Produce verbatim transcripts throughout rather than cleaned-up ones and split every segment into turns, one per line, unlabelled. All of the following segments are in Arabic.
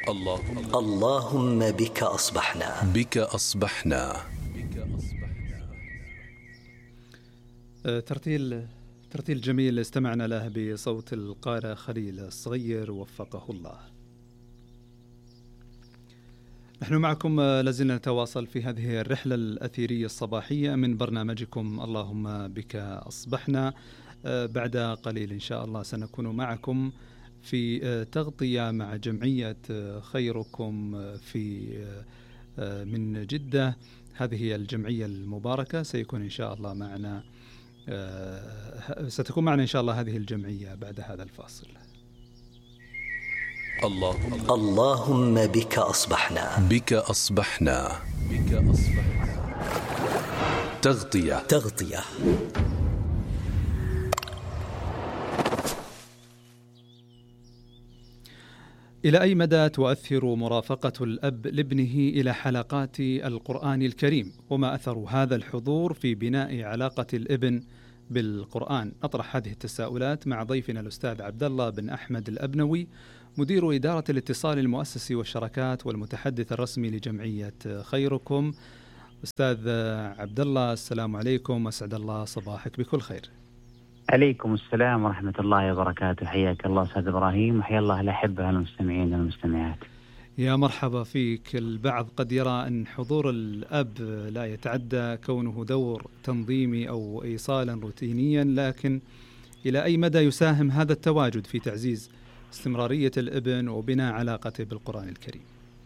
اللهم اللهم بك أصبحنا
بك أصبحنا.
ترتيل ترتيل جميل استمعنا له بصوت القارئ خليل الصغير وفقه الله. نحن معكم لازلنا نتواصل في هذه الرحلة الأثيرية الصباحية من برنامجكم اللهم بك أصبحنا. بعد قليل إن شاء الله سنكون معكم في تغطية مع جمعية خيركم في من جدة. هذه الجمعية المباركة سيكون إن شاء الله معنا ستكون معنا إن شاء الله هذه الجمعية بعد هذا الفاصل.
اللهم اللهم بك أصبحنا
بك أصبحنا بك أصبحنا. تغطية
تغطية
إلى أي مدى تؤثر مرافقة الأب لابنه إلى حلقات القرآن الكريم، وما أثر هذا الحضور في بناء علاقة الابن بالقرآن؟ أطرح هذه التساؤلات مع ضيفنا الأستاذ عبد الله بن أحمد الأبنوي، مدير إدارة الاتصال المؤسسي والشراكات والمتحدث الرسمي لجمعية خيركم. أستاذ عبد الله السلام عليكم، أسعد الله صباحك بكل خير.
عليكم السلام ورحمة الله وبركاته. حياك الله أستاذ إبراهيم، وحيا الله الأحبة المستمعين والمستمعات.
يا مرحبا فيك. البعض قد يرى أن حضور الأب لا يتعدى كونه دور تنظيمي أو إيصالا روتينيا، لكن إلى أي مدى يساهم هذا التواجد في تعزيز استمرارية الابن وبناء علاقته بالقرآن الكريم؟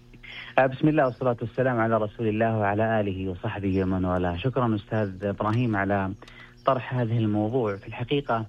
بسم الله والصلاة والسلام على رسول الله وعلى آله وصحبه ومن والاه. شكرا أستاذ إبراهيم على طرح هذه الموضوع. في الحقيقة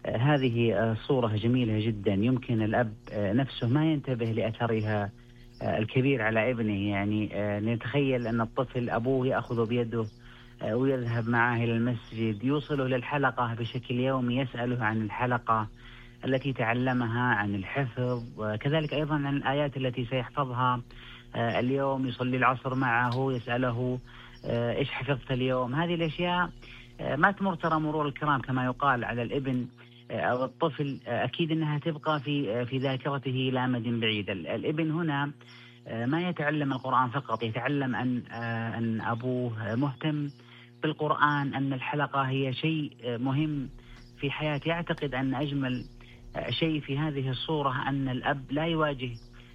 هذه صورة جميلة جدا، يمكن الأب نفسه ما ينتبه لأثرها الكبير على ابنه. يعني نتخيل أن الطفل أبوه يأخذ بيده ويذهب معه إلى المسجد، يوصله للحلقة بشكل يومي، يسأله عن الحلقة التي تعلمها، عن الحفظ، وكذلك أيضا عن الآيات التي سيحفظها اليوم، يصلي العصر معه، يسأله إيش حفظت اليوم. هذه الأشياء ما تمر ترى مرور الكرام كما يقال على الابن أو الطفل، أكيد أنها تبقى في في ذاكرته إلى مدى بعيد. الابن هنا ما يتعلم القرآن فقط، يتعلم أن أن أبوه مهتم بالقرآن، أن الحلقة هي شيء مهم في حياته. يعتقد أن أجمل شيء في هذه الصورة أن الأب لا يواجه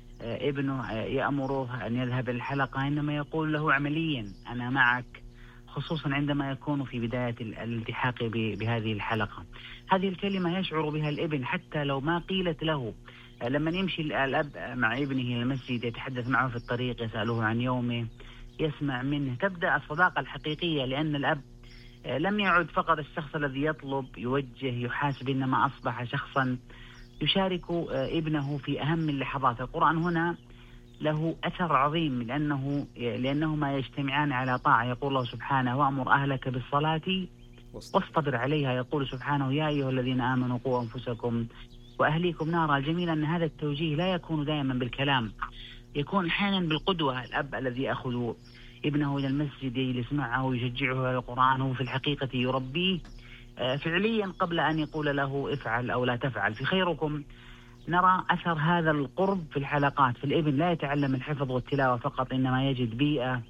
ابنه يأمره أن يذهب الحلقة، إنما يقول له عمليا أنا معك، خصوصا عندما يكون في بداية الالتحاق بهذه الحلقة. هذه الكلمة يشعر بها الابن حتى لو ما قيلت له. لما يمشي الأب مع ابنه إلى المسجد، يتحدث معه في الطريق، يسأله عن يومه، يسمع منه، تبدأ الصداقة الحقيقية، لأن الأب لم يعد فقط الشخص الذي يطلب يوجه يحاسب، إنما أصبح شخصا يشارك ابنه في أهم اللحظات. القرآن هنا له أثر عظيم لأنه لأنهما يجتمعان على طاعة. يقول الله سبحانه وأمر أهلك بالصلاة واصطبر عليها. يقول سبحانه يا أيها الذين آمنوا قوا أنفسكم وأهليكم نارا. الجميل أن هذا التوجيه لا يكون دائما بالكلام، يكون أحيانا بالقدوة. الأب الذي يأخذ ابنه إلى المسجد يجلس معه ويشجعه على القرآن، هو في الحقيقة يربيه فعليا قبل أن يقول له افعل أو لا تفعل. في خيركم نرى أثر هذا القرب في الحلقات. في الابن لا يتعلم الحفظ والتلاوة فقط، إنما يجد بيئة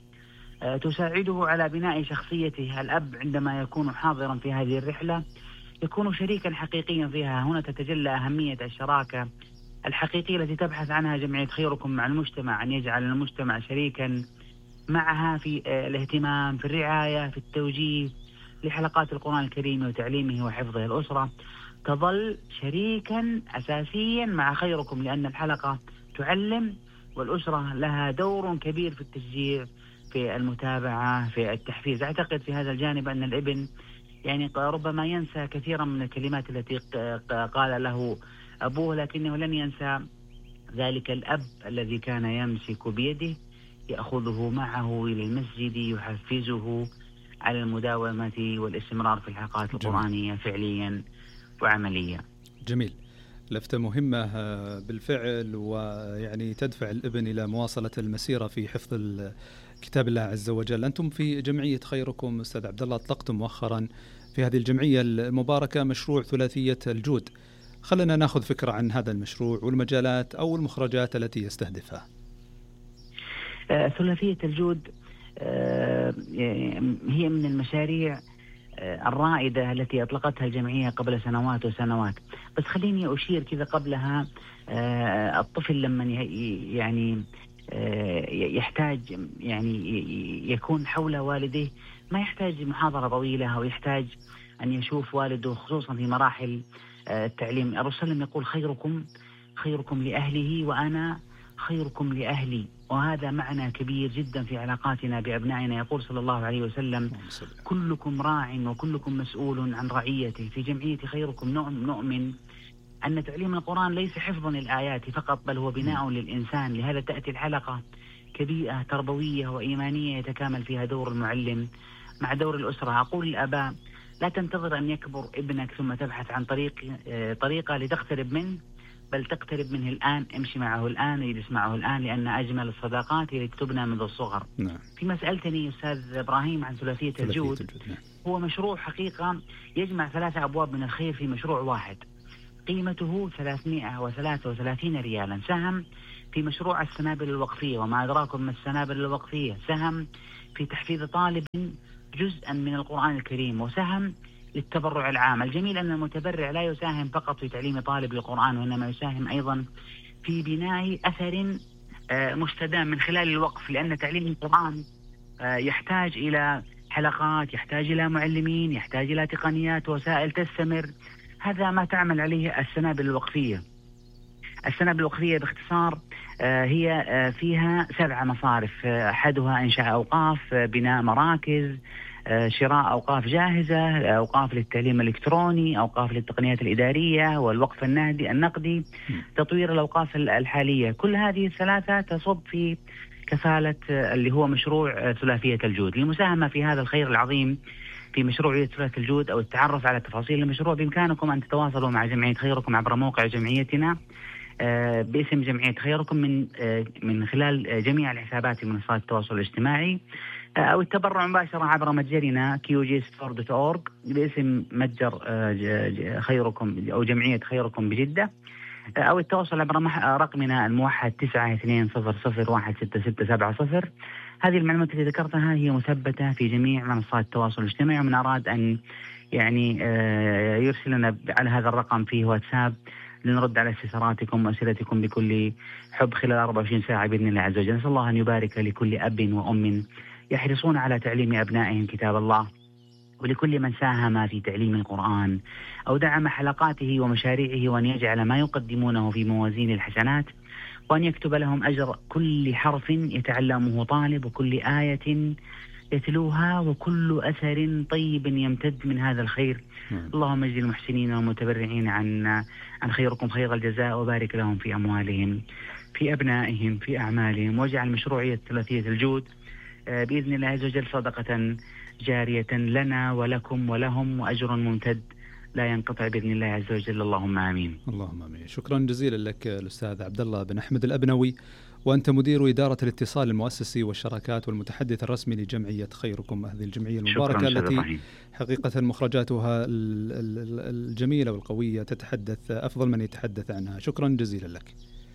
تساعده على بناء شخصيته. الأب عندما يكون حاضرا في هذه الرحلة يكون شريكا حقيقيا فيها. هنا تتجلى أهمية الشراكة الحقيقية التي تبحث عنها جمعية خيركم مع المجتمع، أن يجعل المجتمع شريكا معها في الاهتمام، في الرعاية، في التوجيه لحلقات القرآن الكريم وتعليمه وحفظه. الأسرة تظل شريكا أساسيا مع خيركم، لأن الحلقة تعلم، والأسرة لها دور كبير في التشجيع، في المتابعة، في التحفيز. أعتقد في هذا الجانب أن الابن يعني ربما ينسى كثيرا من الكلمات التي قال له أبوه، لكنه لن ينسى ذلك الأب الذي كان يمسك بيده، يأخذه معه إلى المسجد، يحفزه على المداومة والاستمرار في الحلقات القرآنية فعليا وعمليا.
جميل. لفتة مهمة بالفعل، ويعني تدفع الابن إلى مواصلة المسيرة في حفظ كتاب الله عز وجل. أنتم في جمعية خيركم أستاذ عبد الله أطلقتم مؤخرا في هذه الجمعية المباركة مشروع ثلاثية الجود، خلنا ناخذ فكرة عن هذا المشروع والمجالات أو المخرجات التي يستهدفها.
آه، ثلاثية الجود آه، هي من المشاريع آه، الرائدة التي أطلقتها الجمعية قبل سنوات وسنوات. بس خليني أشير كذا قبلها، آه، الطفل لما يعني يحتاج يعني يكون حول والديه، ما يحتاج محاضرة طويلة أو يحتاج أن يشوف والده، خصوصا في مراحل التعليم. الرسول صلى الله عليه وسلم يقول خيركم خيركم لأهله وأنا خيركم لأهلي، وهذا معنى كبير جدا في علاقاتنا بأبنائنا. يقول صلى الله عليه وسلم كلكم راع وكلكم مسؤول عن رعيته. في جمعية خيركم نؤمن أن تعليم القرآن ليس حفظا للآيات فقط، بل هو بناء للإنسان. لهذا تأتي الحلقة كبيئة تربوية وإيمانية يتكامل فيها دور المعلم مع دور الأسرة. أقول للآباء لا تنتظر أن يكبر ابنك ثم تبحث عن طريق طريقة لتقترب منه، بل تقترب منه الآن، امشي معه الآن، اجلس معه الآن، لأن أجمل الصداقات هي تبنى منذ الصغر. نعم. في مسألتني أستاذ إبراهيم عن ثلاثية الجود، الجود. نعم. هو مشروع حقيقة يجمع ثلاثة أبواب من الخير في مشروع واحد، قيمته ثلاثمائة وثلاثة وثلاثين ريالا. سهم في مشروع السنابل الوقفية، وما أدراكم ما السنابل الوقفية، سهم في تحفيظ طالب جزءا من القرآن الكريم، وسهم للتبرع العام. الجميل أن المتبرع لا يساهم فقط في تعليم طالب للقرآن، وإنما يساهم أيضا في بناء أثر مستدام من خلال الوقف، لأن تعليم القرآن يحتاج إلى حلقات، يحتاج إلى معلمين، يحتاج إلى تقنيات ووسائل تستمر. هذا ما تعمل عليه السنابل الوقفية. السنابل الوقفية باختصار هي فيها سبع مصارف، أحدها إنشاء أوقاف، بناء مراكز، شراء أوقاف جاهزة، أوقاف للتعليم الإلكتروني، أوقاف للتقنيات الإدارية والوقف النقدي النقدي، تطوير الأوقاف الحالية. كل هذه الثلاثة تصب في كفالة اللي هو مشروع ثلاثية الجود. للمساهمة في هذا الخير العظيم في مشروع ثلاثية الجود أو التعرف على تفاصيل المشروع، بإمكانكم أن تتواصلوا مع جمعية خيركم عبر موقع جمعيتنا باسم جمعية خيركم من من خلال جميع الحسابات في منصات التواصل الاجتماعي، أو التبرع مباشرة عبر متجرنا كيو جي ستور دوت أورج باسم متجر خيركم أو جمعية خيركم بجدة، أو التواصل عبر رقمنا الموحد تسعة اثنين صفر صفر واحد ستة ستة سبعة صفر. هذه المعلومات التي ذكرتها هي مثبتة في جميع منصات التواصل الاجتماعي، ومن أراد أن يعني يرسل لنا على هذا الرقم فيه واتساب لنرد على استفساراتكم وأسئلتكم بكل حب خلال أربعة وعشرين ساعة بإذن الله عز وجل. نسأل الله أن يبارك لكل أب وأم يحرصون على تعليم أبنائهم كتاب الله، ولكل من ساهم في تعليم القرآن أو دعم حلقاته ومشاريعه، وأن يجعل ما يقدمونه في موازين الحسنات، وأن يكتب لهم أجر كل حرف يتعلمه طالب، وكل آية يتلوها، وكل أثر طيب يمتد من هذا الخير. اللهم اجزي المحسنين والمتبرعين عن عن خيركم خير الجزاء، وبارك لهم في أموالهم، في أبنائهم، في أعمالهم، واجعل مشروعية ثلاثية الجود بإذن الله عز وجل صدقة جارية لنا ولكم ولهم، وأجر ممتد لا ينقطع بإذن الله عز وجل. اللهم آمين.
اللهم آمين. شكرا جزيلا لك الأستاذ عبد الله بن أحمد الأبنوي، وأنت مدير إدارة الاتصال المؤسسي والشراكات والمتحدث الرسمي لجمعية خيركم، هذه الجمعية المباركة التي حقيقة مخرجاتها الجميلة والقوية تتحدث أفضل من يتحدث عنها. شكرا جزيلا لك.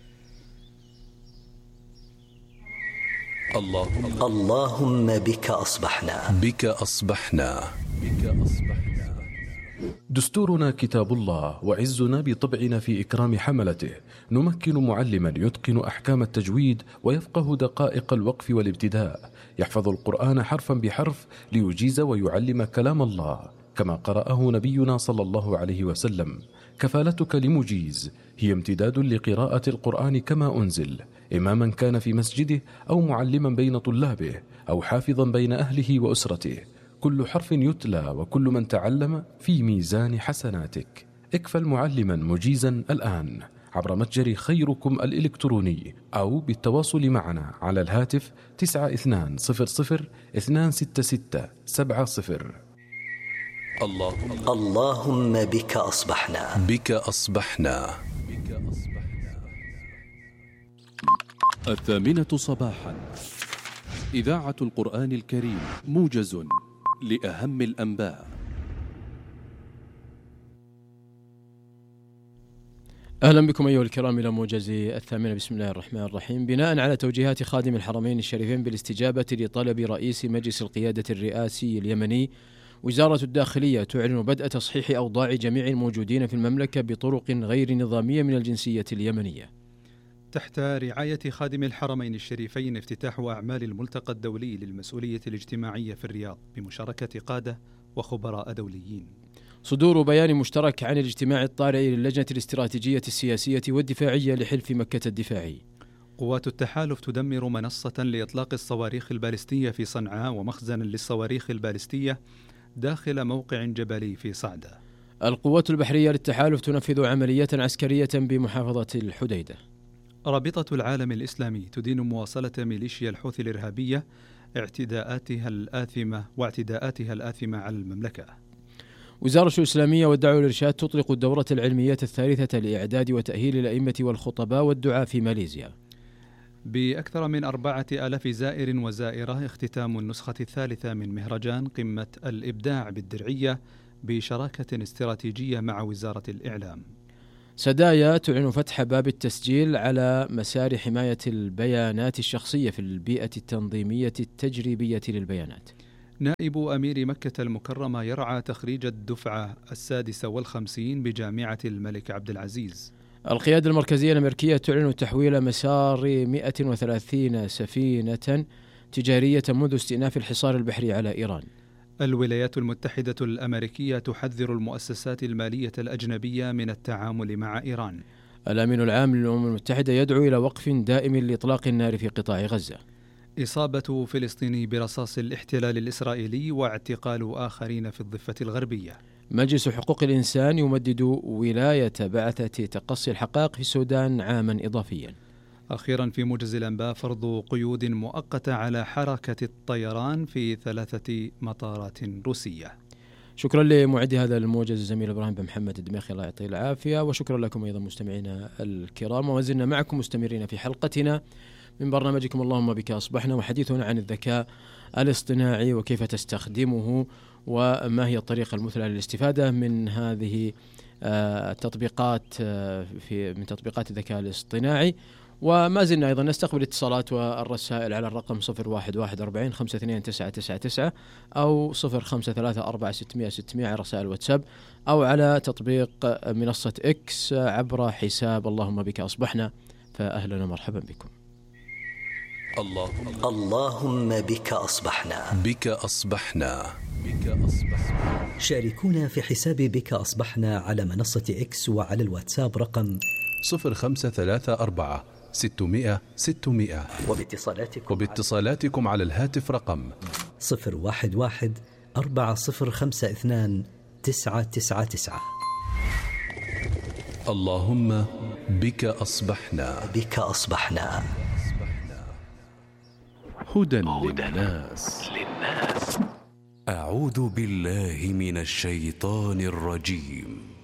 اللهم
اللهم بك أصبحنا
بك أصبحنا بك أصبحنا. دستورنا كتاب الله، وعزنا بطبعنا في إكرام حملته. نمكن معلما يتقن أحكام التجويد ويفقه دقائق الوقف والابتداء، يحفظ القرآن حرفا بحرف ليجيز ويعلم كلام الله كما قرأه نبينا صلى الله عليه وسلم. كفالتك لمجيز هي امتداد لقراءة القرآن كما أنزل، إماما كان في مسجده أو معلما بين طلابه أو حافظا بين أهله وأسرته. كل حرف يتلى وكل من تعلم في ميزان حسناتك. اكفل معلما مجيزا الآن عبر متجر خيركم الإلكتروني، أو بالتواصل معنا على الهاتف تسعة اثنان صفر صفر اثنان ستة ستة سبعة صفر.
اللهم اللهم بك أصبحنا
بك أصبحنا بك أصبحنا.
الثامنة صباحا، إذاعة القرآن الكريم، موجز لأهم الأنباء.
أهلا بكم أيها الكرام إلى موجز الثامنة. بسم الله الرحمن الرحيم. بناء على توجيهات خادم الحرمين الشريفين بالاستجابة لطلب رئيس مجلس القيادة الرئاسي اليمني، وزارة الداخلية تعلن بدء تصحيح أوضاع جميع الموجودين في المملكة بطرق غير نظامية من الجنسية اليمنية.
تحت رعاية خادم الحرمين الشريفين افتتاح أعمال الملتقى الدولي للمسؤولية الاجتماعية في الرياض بمشاركة قادة وخبراء دوليين.
صدور بيان مشترك عن الاجتماع الطارئ للجنة الاستراتيجية السياسية والدفاعية لحلف مكة الدفاعي.
قوات التحالف تدمر منصة لإطلاق الصواريخ البالستية في صنعاء ومخزنا للصواريخ البالستية داخل موقع جبلي في صعدة.
القوات البحرية للتحالف تنفذ عملية عسكرية بمحافظة الحديدة.
رابطة العالم الإسلامي تدين مواصلة ميليشيا الحوثي الإرهابية اعتداءاتها الآثمة واعتداءاتها الآثمة على المملكة.
وزارة الإسلامية والدعوة والإرشاد تطلق الدورة العلمية الثالثة لإعداد وتأهيل الأئمة والخطباء والدعاة في ماليزيا.
بأكثر من أربعة آلاف زائر وزائرة اختتام النسخة الثالثة من مهرجان قمة الإبداع بالدرعية بشراكة استراتيجية مع وزارة الإعلام.
سدايا تعلن فتح باب التسجيل على مسار حماية البيانات الشخصية في البيئة التنظيمية التجريبية للبيانات.
نائب أمير مكة المكرمة يرعى تخريج الدفعة السادسة والخمسين بجامعة الملك عبد العزيز.
القيادة المركزية الأمريكية تعلن تحويل مسار مئة وثلاثين سفينة تجارية منذ استئناف الحصار البحري على إيران.
الولايات المتحدة الأمريكية تحذر المؤسسات المالية الأجنبية من التعامل مع إيران.
الأمين العام للأمم المتحدة يدعو إلى وقف دائم لإطلاق النار في قطاع غزة.
إصابة فلسطيني برصاص الاحتلال الإسرائيلي واعتقال آخرين في الضفة الغربية.
مجلس حقوق الإنسان يمدد ولاية بعثة تقصي الحقائق في السودان عاما إضافيا.
أخيرا في موجز الأنباء فرض قيود مؤقتة على حركة الطيران في ثلاثة مطارات روسية.
شكرا لمعد هذا الموجز الزميل إبراهيم بن محمد الدميخي الله يعطيه العافية، وشكرا لكم أيضا مستمعينا الكرام. وما زلنا معكم مستمرين في حلقتنا من برنامجكم اللهم بك أصبحنا، وحديثنا عن الذكاء الاصطناعي وكيف تستخدمه وما هي الطريقة المثلى للاستفادة من هذه التطبيقات في من تطبيقات الذكاء الاصطناعي. وما زلنا أيضا نستقبل اتصالات والرسائل على الرقم صفر واحد واحد أربعين خمسة اثنين تسعة تسعة تسعة أو صفر خمسة ثلاثة أربعة ستمائة ستمائة على رسائل واتساب، أو على تطبيق منصة إكس عبر حساب اللهم بك أصبحنا. فأهلا ومرحبا بكم.
اللهم اللهم بك أصبحنا.
بك أصبحنا. بك أصبحنا.
شاركونا في حساب بك أصبحنا على منصة إكس وعلى الواتساب رقم
صفر خمسة ثلاثة أربعة ستمائة ستمائة،
وباتصالاتكم
وباتصالاتكم على الهاتف رقم
صفر واحد واحد أربعة صفر خمسة اثنان تسعة تسعة تسعة.
اللهم بك أصبحنا.
بك أصبحنا.
هدى للناس.
أعوذ بالله من الشيطان الرجيم.